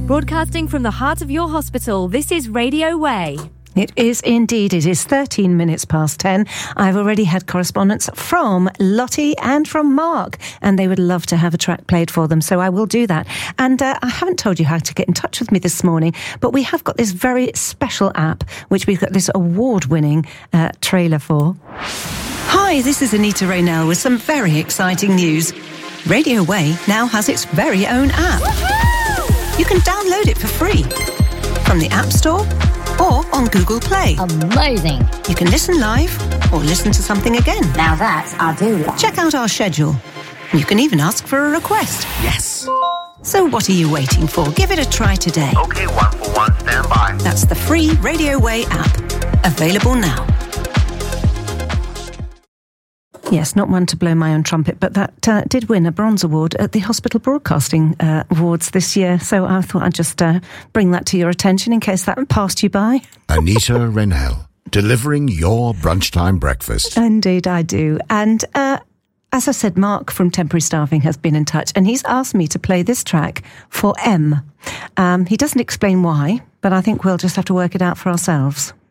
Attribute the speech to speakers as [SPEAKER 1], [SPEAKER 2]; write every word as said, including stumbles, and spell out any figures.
[SPEAKER 1] Broadcasting from the heart of your hospital, this is Radio Way.
[SPEAKER 2] It is indeed. It is thirteen minutes past ten. I've already had correspondence from Lottie and from Mark, and they would love to have a track played for them, so I will do that. And uh, I haven't told you how to get in touch with me this morning, but we have got this very special app, which we've got this award-winning uh, trailer for. Hi, this is Anita Raynell with some very exciting news. Radio Way now has its very own app. Woohoo! You can download it for free from the App Store or on Google Play.
[SPEAKER 3] Amazing.
[SPEAKER 2] You can listen live or listen to something again.
[SPEAKER 3] Now that I do like.
[SPEAKER 2] Check out our schedule. You can even ask for a request.
[SPEAKER 4] Yes.
[SPEAKER 2] So what are you waiting for? Give it a try today.
[SPEAKER 4] Okay, one for one, stand by.
[SPEAKER 2] That's the free Radio Way app. Available now. Yes, not one to blow my own trumpet, but that uh, did win a bronze award at the Hospital Broadcasting uh, Awards this year. So I thought I'd just uh, bring that to your attention in case that passed you by.
[SPEAKER 5] Anita Raynell, delivering your brunchtime breakfast.
[SPEAKER 2] Indeed, I do. And uh, as I said, Mark from Temporary Staffing has been in touch, and he's asked me to play this track for M. Um, he doesn't explain why, but I think we'll just have to work it out for ourselves.